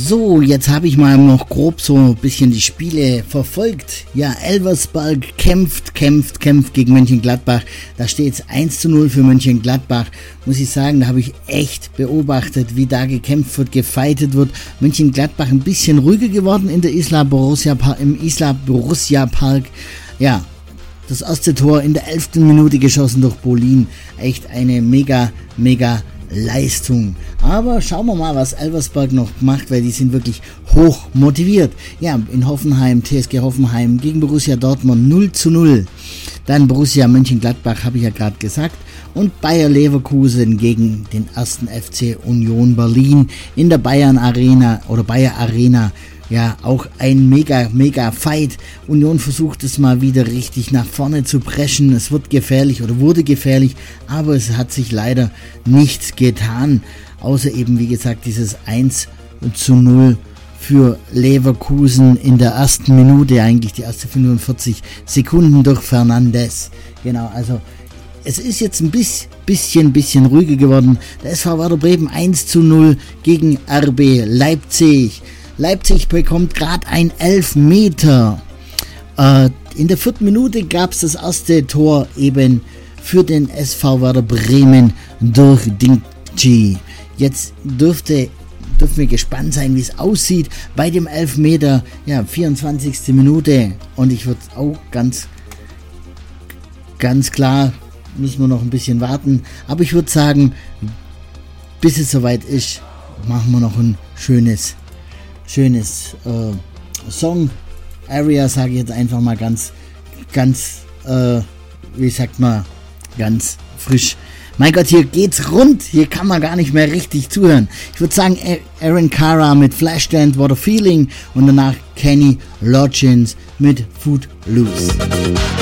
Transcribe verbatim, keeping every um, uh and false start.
So, jetzt habe ich mal noch grob so ein bisschen die Spiele verfolgt. Ja, Elversberg kämpft, kämpft, kämpft gegen Mönchengladbach. Da steht es eins zu null für Mönchengladbach. Muss ich sagen, da habe ich echt beobachtet, wie da gekämpft wird, gefeitet wird. Mönchengladbach ein bisschen ruhiger geworden in der Isla Borussia, im Isla Borussia Park. Ja, das erste Tor in der elften Minute geschossen durch Bolin. Echt eine mega, mega Leistung. Aber schauen wir mal, was Elversberg noch macht, weil die sind wirklich hoch motiviert. Ja, in Hoffenheim, T S G Hoffenheim gegen Borussia Dortmund null zu null. Dann Borussia Mönchengladbach, habe ich ja gerade gesagt. Und Bayer Leverkusen gegen den ersten F C Union Berlin in der Bayern Arena oder Bayer Arena. Ja, auch ein mega, mega Fight. Union versucht es mal wieder richtig nach vorne zu preschen. Es wird gefährlich oder wurde gefährlich, aber es hat sich leider nichts getan. Außer eben, wie gesagt, dieses eins zu null für Leverkusen in der ersten Minute, eigentlich die erste fünfundvierzig Sekunden durch Fernandes. Genau, also es ist jetzt ein bisschen, bisschen ruhiger geworden. Der S V Werder Bremen eins zu null gegen R B Leipzig. Leipzig bekommt gerade ein Elfmeter. Äh, in der vierten Minute gab es das erste Tor eben für den S V Werder Bremen durch Dingchi. Jetzt dürfte, dürfen wir gespannt sein, wie es aussieht bei dem Elfmeter. Ja, vierundzwanzigste Minute. Und ich würde auch ganz, ganz klar, müssen wir noch ein bisschen warten. Aber ich würde sagen, bis es soweit ist, machen wir noch ein schönes Schönes äh, Song Area, sage ich jetzt einfach mal ganz, ganz, äh, wie sagt man, ganz frisch. Mein Gott, hier geht's rund, hier kann man gar nicht mehr richtig zuhören. Ich würde sagen, Aaron Cara mit Flashdance, What a Feeling und danach Kenny Loggins mit Footloose.